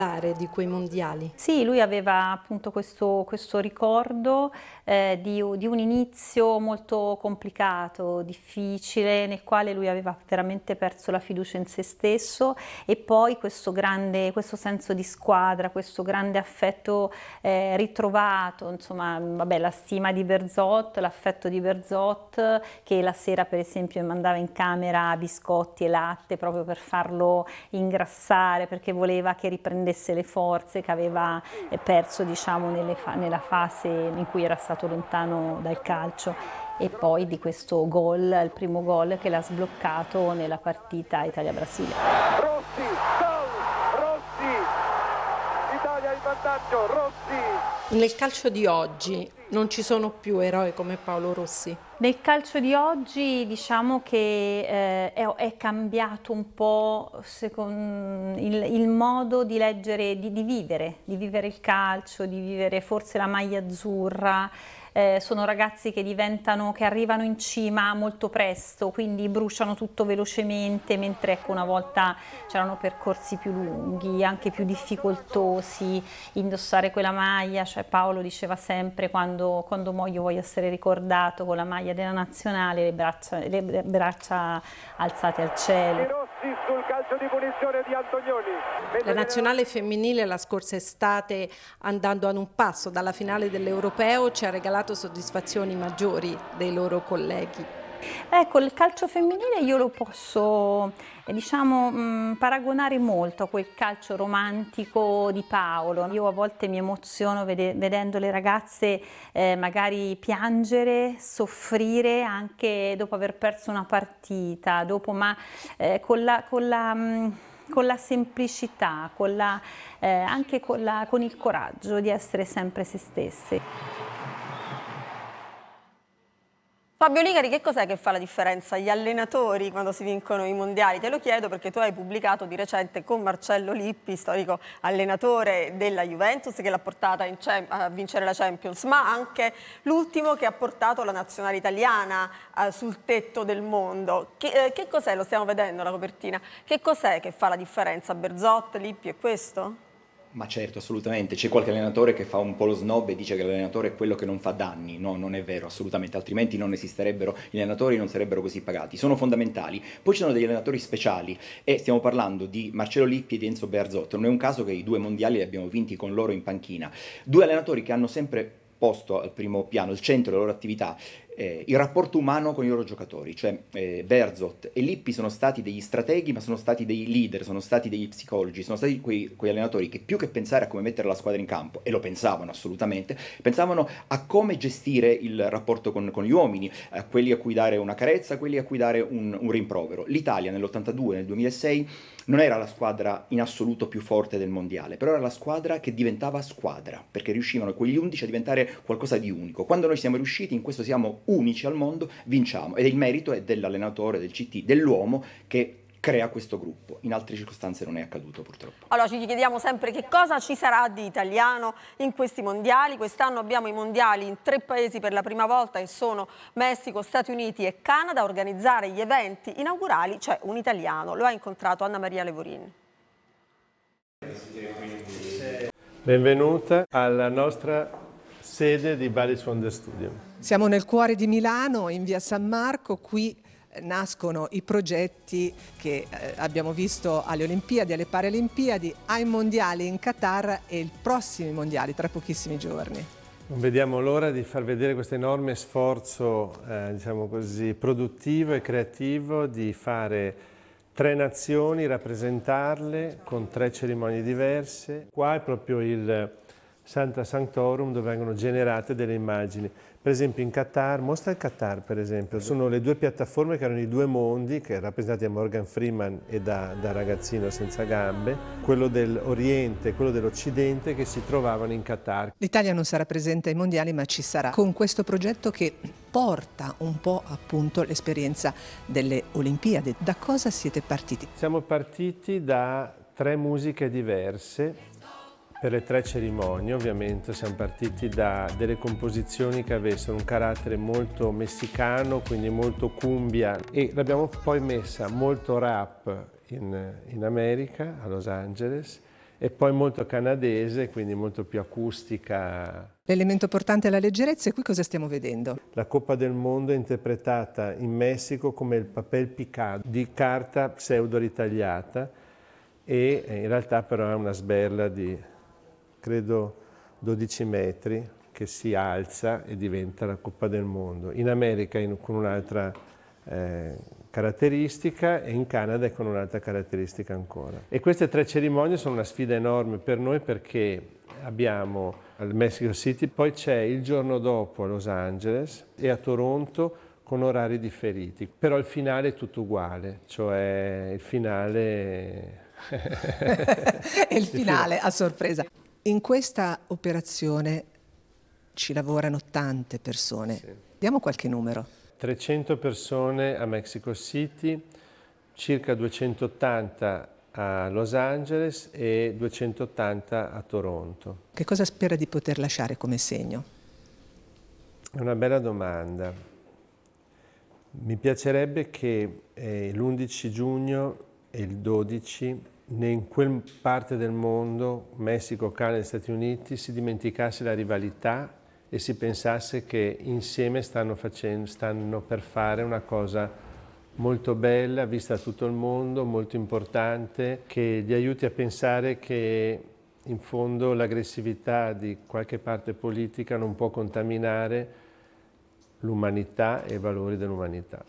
di quei mondiali? Sì, lui aveva appunto questo ricordo di un inizio molto complicato, difficile, nel quale lui aveva veramente perso la fiducia in se stesso, e poi questo senso di squadra, questo grande affetto ritrovato, insomma, vabbè, la stima di Berzot, l'affetto di Berzot, che la sera per esempio mandava in camera biscotti e latte proprio per farlo ingrassare, perché voleva che riprendesse le forze che aveva perso, diciamo, nella fase in cui era stato lontano dal calcio. E poi di questo gol, il primo gol che l'ha sbloccato nella partita Italia-Brasile. Rossi, gol! Rossi! Italia in vantaggio, Rossi! Nel calcio di oggi non ci sono più eroi come Paolo Rossi? Nel calcio di oggi diciamo che è cambiato un po' il modo di leggere, di vivere il calcio, di vivere forse la maglia azzurra. Sono ragazzi che arrivano in cima molto presto, quindi bruciano tutto velocemente, mentre ecco, una volta c'erano percorsi più lunghi, anche più difficoltosi, indossare quella maglia, cioè Paolo diceva sempre quando io voglio essere ricordato con la maglia della nazionale, le braccia alzate al cielo. Rossi sul calcio di punizione di Antonioni. La nazionale femminile la scorsa estate, andando ad un passo dalla finale dell'Europeo, ci ha regalato soddisfazioni maggiori dei loro colleghi. Ecco, il calcio femminile io lo posso, paragonare molto a quel calcio romantico di Paolo. Io a volte mi emoziono vedendo le ragazze magari piangere, soffrire anche dopo aver perso una partita, con la semplicità, anche con il coraggio di essere sempre se stesse. Fabio Ligari, che cos'è che fa la differenza? Gli allenatori quando si vincono i mondiali? Te lo chiedo perché tu hai pubblicato di recente con Marcello Lippi, storico allenatore della Juventus, che l'ha portata a vincere la Champions, ma anche l'ultimo che ha portato la nazionale italiana sul tetto del mondo. Che cos'è? Lo stiamo vedendo la copertina. Che cos'è che fa la differenza? Berzot, Lippi è questo? Ma certo, assolutamente. C'è qualche allenatore che fa un po' lo snob e dice che l'allenatore è quello che non fa danni. No, non è vero, assolutamente, altrimenti non esisterebbero gli allenatori, non sarebbero così pagati. Sono fondamentali. Poi ci sono degli allenatori speciali e stiamo parlando di Marcello Lippi e di Enzo Bearzot. Non è un caso che i 2 mondiali li abbiamo vinti con loro in panchina. 2 allenatori che hanno sempre posto al primo piano, il centro della loro attività, il rapporto umano con i loro giocatori, cioè Bearzot e Lippi sono stati degli strateghi, ma sono stati dei leader, sono stati degli psicologi, sono stati quei allenatori che più che pensare a come mettere la squadra in campo, e lo pensavano assolutamente, pensavano a come gestire il rapporto con gli uomini, a quelli a cui dare una carezza, a quelli a cui dare un rimprovero. L'Italia nell'82, nel 2006 non era la squadra in assoluto più forte del mondiale, però era la squadra che diventava squadra, perché riuscivano quegli 11 a diventare qualcosa di unico. Quando noi siamo riusciti, in questo siamo unici al mondo, vinciamo, ed il merito è dell'allenatore, del CT, dell'uomo che crea questo gruppo. In altre circostanze non è accaduto, purtroppo. Allora ci chiediamo sempre che cosa ci sarà di italiano in questi mondiali. Quest'anno abbiamo i mondiali in 3 paesi per la prima volta, che sono Messico, Stati Uniti e Canada. A organizzare gli eventi inaugurali c'è un italiano, lo ha incontrato Anna Maria Levorin. Benvenuta alla nostra sede di Ballis Wonder Studio. Siamo nel cuore di Milano, in via San Marco. Qui nascono i progetti che abbiamo visto alle Olimpiadi, alle Paralimpiadi, ai mondiali in Qatar e i prossimi mondiali tra pochissimi giorni. Non vediamo l'ora di far vedere questo enorme sforzo, diciamo così, produttivo e creativo di fare 3 nazioni, rappresentarle con 3 cerimonie diverse. Qua è proprio il Sancta Sanctorum, dove vengono generate delle immagini. Per esempio in Qatar, mostra il Qatar per esempio, sono le 2 piattaforme che erano i 2 mondi, che rappresentati da Morgan Freeman e da ragazzino senza gambe, quello dell'Oriente e quello dell'Occidente, che si trovavano in Qatar. L'Italia non sarà presente ai mondiali, ma ci sarà con questo progetto che porta un po' appunto l'esperienza delle Olimpiadi. Da cosa siete partiti? Siamo partiti da 3 musiche diverse. Per le 3 cerimonie ovviamente siamo partiti da delle composizioni che avessero un carattere molto messicano, quindi molto cumbia, e l'abbiamo poi messa molto rap in America, a Los Angeles, e poi molto canadese, quindi molto più acustica. L'elemento portante è la leggerezza e qui cosa stiamo vedendo? La Coppa del Mondo è interpretata in Messico come il papel picado di carta pseudo ritagliata e in realtà però è una sberla di credo 12 metri che si alza e diventa la Coppa del Mondo. In America con un'altra caratteristica e in Canada con un'altra caratteristica ancora. E queste 3 cerimonie sono una sfida enorme per noi perché abbiamo al Mexico City, poi c'è il giorno dopo a Los Angeles e a Toronto con orari differiti, però il finale è tutto uguale, cioè il finale... è il finale a sorpresa. In questa operazione ci lavorano tante persone. Sì. Diamo qualche numero. 300 persone a Mexico City, circa 280 a Los Angeles e 280 a Toronto. Che cosa spera di poter lasciare come segno? È una bella domanda. Mi piacerebbe che l'11 giugno e il 12 in quel parte del mondo, Messico, Canada e Stati Uniti, si dimenticasse la rivalità e si pensasse che insieme stanno per fare una cosa molto bella, vista da tutto il mondo, molto importante, che gli aiuti a pensare che in fondo l'aggressività di qualche parte politica non può contaminare l'umanità e i valori dell'umanità.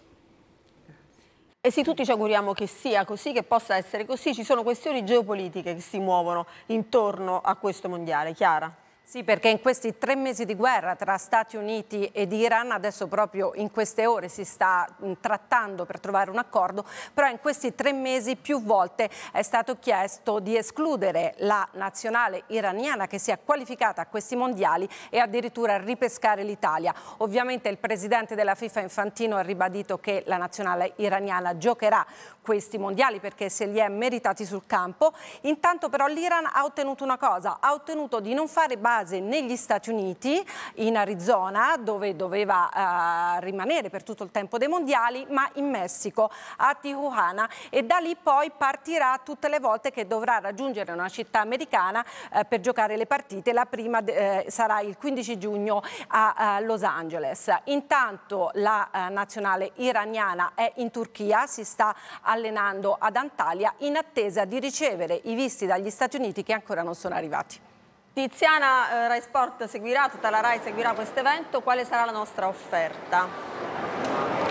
E sì, tutti ci auguriamo che sia così, che possa essere così. Ci sono questioni geopolitiche che si muovono intorno a questo mondiale. Chiara? Sì, perché in questi 3 mesi di guerra tra Stati Uniti ed Iran, adesso proprio in queste ore si sta trattando per trovare un accordo, però in questi 3 mesi più volte è stato chiesto di escludere la nazionale iraniana che si è qualificata a questi mondiali e addirittura ripescare l'Italia. Ovviamente il presidente della FIFA Infantino ha ribadito che la nazionale iraniana giocherà questi mondiali perché se li è meritati sul campo. Intanto però l'Iran ha ottenuto una cosa, ha ottenuto di non fare base negli Stati Uniti, in Arizona, dove doveva rimanere per tutto il tempo dei mondiali, ma in Messico, a Tijuana, e da lì poi partirà tutte le volte che dovrà raggiungere una città americana per giocare le partite. La prima sarà il 15 giugno a Los Angeles. Intanto la nazionale iraniana è in Turchia, si sta allenando ad Antalya in attesa di ricevere i visti dagli Stati Uniti che ancora non sono arrivati. Tiziana, Rai Sport seguirà, tutta la Rai seguirà questo evento. Quale sarà la nostra offerta?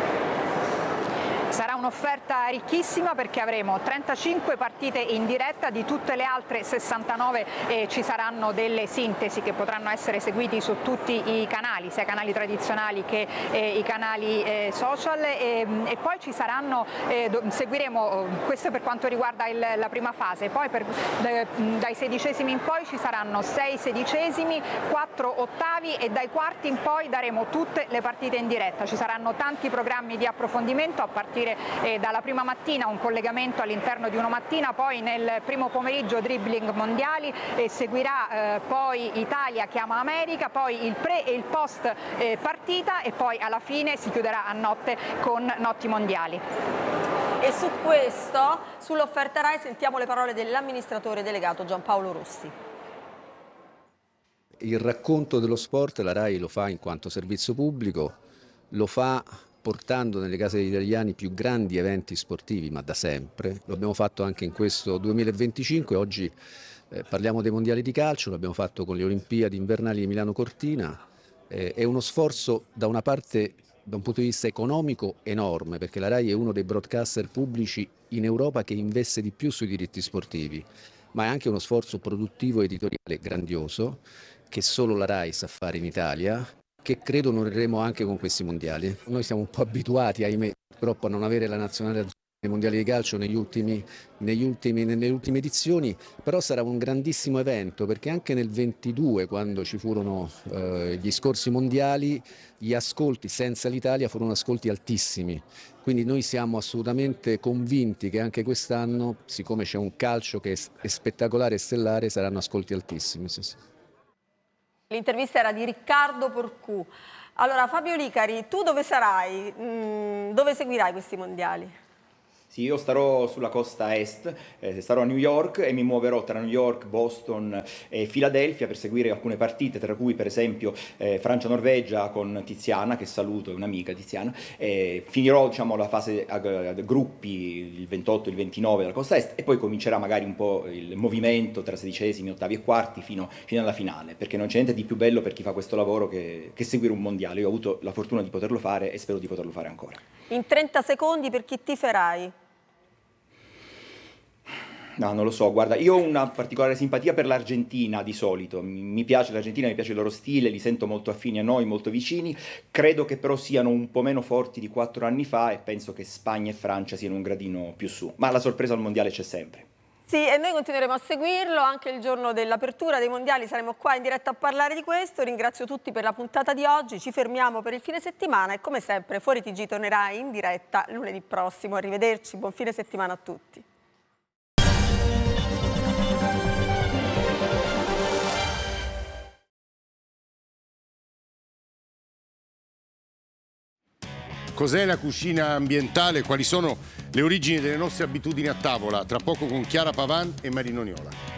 Sarà un'offerta ricchissima perché avremo 35 partite in diretta, di tutte le altre 69 ci saranno delle sintesi che potranno essere seguiti su tutti i canali, sia i canali tradizionali che i canali social e poi ci saranno, seguiremo, questo per quanto riguarda la prima fase, poi dai 16esimi in poi ci saranno 6 sedicesimi, 4 ottavi e dai quarti in poi daremo tutte le partite in diretta. Ci saranno tanti programmi di approfondimento a partire dalla prima mattina, un collegamento all'interno di Uno Mattina, poi nel primo pomeriggio dribbling mondiali e seguirà poi Italia chiama America, poi il pre e il post partita e poi alla fine si chiuderà a notte con Notti Mondiali. E su questo, sull'offerta Rai, sentiamo le parole dell'amministratore delegato Giampaolo Rossi. Il racconto dello sport la Rai lo fa in quanto servizio pubblico, lo fa portando nelle case degli italiani più grandi eventi sportivi, ma da sempre. Lo abbiamo fatto anche in questo 2025, oggi parliamo dei mondiali di calcio, l'abbiamo fatto con le Olimpiadi invernali di Milano Cortina. È uno sforzo da una parte, da un punto di vista economico, enorme, perché la Rai è uno dei broadcaster pubblici in Europa che investe di più sui diritti sportivi, ma è anche uno sforzo produttivo e editoriale grandioso che solo la Rai sa fare in Italia, che credo onoreremo anche con questi mondiali. Noi siamo un po' abituati, ahimè, purtroppo a non avere la nazionale nei mondiali di calcio nelle ultime edizioni, però sarà un grandissimo evento perché anche nel 22, quando ci furono gli scorsi mondiali, gli ascolti senza l'Italia furono ascolti altissimi. Quindi noi siamo assolutamente convinti che anche quest'anno, siccome c'è un calcio che è spettacolare e stellare, saranno ascolti altissimi. Sì, sì. L'intervista era di Riccardo Porcù. Allora Fabio Licari, tu dove sarai? Dove seguirai questi mondiali? Sì, io starò sulla costa est, starò a New York e mi muoverò tra New York, Boston e Filadelfia per seguire alcune partite, tra cui per esempio Francia-Norvegia con Tiziana, che saluto, è un'amica Tiziana. Finirò diciamo, la fase a gruppi il 28 e il 29 della costa est e poi comincerà magari un po' il movimento tra sedicesimi, ottavi e quarti fino alla finale, perché non c'è niente di più bello per chi fa questo lavoro che seguire un mondiale. Io ho avuto la fortuna di poterlo fare e spero di poterlo fare ancora. In 30 secondi per chi tiferai? No, non lo so, guarda, io ho una particolare simpatia per l'Argentina di solito, mi piace l'Argentina, mi piace il loro stile, li sento molto affini a noi, molto vicini, credo che però siano un po' meno forti di 4 anni fa e penso che Spagna e Francia siano un gradino più su, ma la sorpresa al mondiale c'è sempre. Sì, e noi continueremo a seguirlo, anche il giorno dell'apertura dei mondiali saremo qua in diretta a parlare di questo. Ringrazio tutti per la puntata di oggi, ci fermiamo per il fine settimana e come sempre Fuori TG tornerà in diretta lunedì prossimo. Arrivederci, buon fine settimana a tutti. Cos'è la cucina ambientale? Quali sono le origini delle nostre abitudini a tavola? Tra poco con Chiara Pavan e Marino Niola.